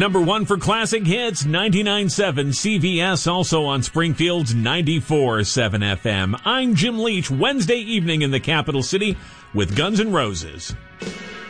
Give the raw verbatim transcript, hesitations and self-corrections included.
Number one for classic hits, ninety-nine point seven C V S, also on Springfield's ninety-four point seven F M. I'm Jim Leach, Wednesday evening in the capital city with Guns N' Roses.